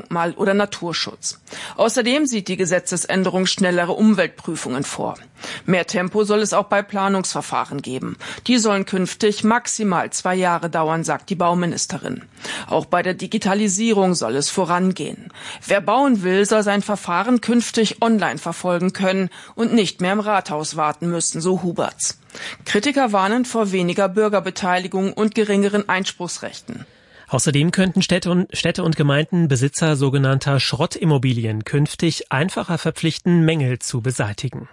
Denkmal- oder Naturschutz. Außerdem sieht die Gesetzesänderung schnellere Umweltprüfungen vor. Mehr Tempo soll es auch bei Planungsverfahren geben. Die sollen künftig maximal 2 Jahre dauern, sagt die Bauministerin. Auch bei der Digitalisierung soll es vorangehen. Wer bauen will, soll sein Verfahren künftig online verfolgen können und nicht mehr im Rathaus warten müssen, so Huberts. Kritiker warnen vor weniger Bürgerbeteiligung und geringeren Einspruchsrechten. Außerdem könnten Städte und Gemeinden Besitzer sogenannter Schrottimmobilien künftig einfacher verpflichten, Mängel zu beseitigen.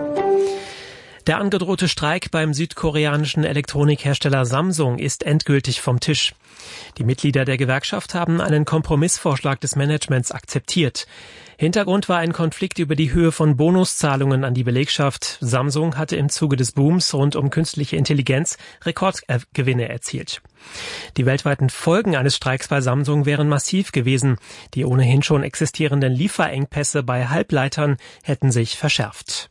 Der angedrohte Streik beim südkoreanischen Elektronikhersteller Samsung ist endgültig vom Tisch. Die Mitglieder der Gewerkschaft haben einen Kompromissvorschlag des Managements akzeptiert. Hintergrund war ein Konflikt über die Höhe von Bonuszahlungen an die Belegschaft. Samsung hatte im Zuge des Booms rund um künstliche Intelligenz Rekordgewinne erzielt. Die weltweiten Folgen eines Streiks bei Samsung wären massiv gewesen. Die ohnehin schon existierenden Lieferengpässe bei Halbleitern hätten sich verschärft.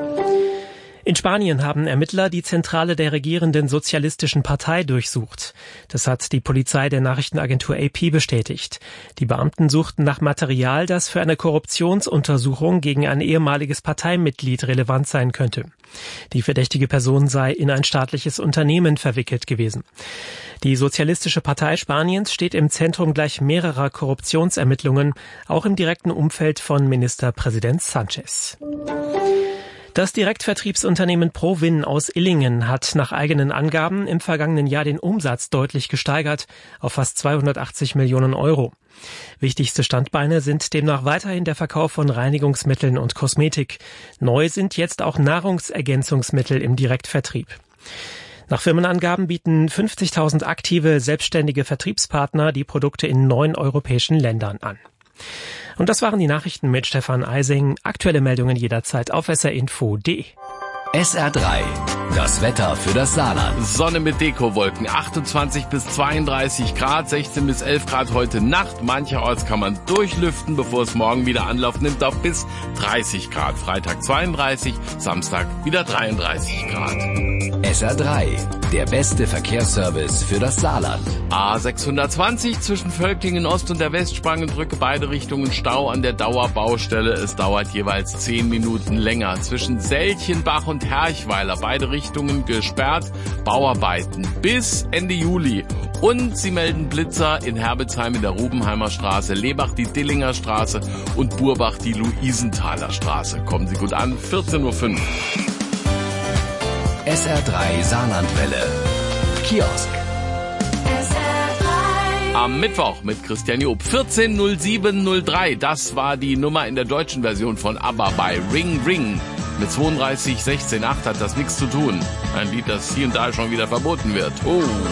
In Spanien haben Ermittler die Zentrale der regierenden Sozialistischen Partei durchsucht. Das hat die Polizei der Nachrichtenagentur AP bestätigt. Die Beamten suchten nach Material, das für eine Korruptionsuntersuchung gegen ein ehemaliges Parteimitglied relevant sein könnte. Die verdächtige Person sei in ein staatliches Unternehmen verwickelt gewesen. Die Sozialistische Partei Spaniens steht im Zentrum gleich mehrerer Korruptionsermittlungen, auch im direkten Umfeld von Ministerpräsident Sánchez. Das Direktvertriebsunternehmen Provin aus Illingen hat nach eigenen Angaben im vergangenen Jahr den Umsatz deutlich gesteigert auf fast 280 Millionen Euro. Wichtigste Standbeine sind demnach weiterhin der Verkauf von Reinigungsmitteln und Kosmetik. Neu sind jetzt auch Nahrungsergänzungsmittel im Direktvertrieb. Nach Firmenangaben bieten 50.000 aktive, selbstständige Vertriebspartner die Produkte in 9 europäischen Ländern an. Und das waren die Nachrichten mit Stefan Eising. Aktuelle Meldungen jederzeit auf srinfo.de. SR3, das Wetter für das Saarland. Sonne mit Dekowolken, 28 bis 32 Grad, 16 bis 11 Grad heute Nacht. Mancherorts kann man durchlüften, bevor es morgen wieder Anlauf nimmt auf bis 30 Grad. Freitag 32, Samstag wieder 33 Grad. SR3, der beste Verkehrsservice für das Saarland. A620 zwischen Völklingen Ost und der Westspangenbrücke, beide Richtungen Stau an der Dauerbaustelle. Es dauert jeweils 10 Minuten länger. Zwischen Selchenbach und Herchweiler, beide Richtungen gesperrt. Bauarbeiten bis Ende Juli. Und sie melden Blitzer in Herbetsheim in der Rubenheimer Straße, Lebach die Dillinger Straße und Burbach die Luisenthaler Straße. Kommen Sie gut an, 14:05 Uhr. SR3 Saarlandwelle. Kiosk. Am Mittwoch mit Christian Job. 14:07:03. Das war die Nummer in der deutschen Version von ABBA bei Ring Ring. Mit 32:16:8 hat das nichts zu tun. Ein Lied, das hier und da schon wieder verboten wird. Oh.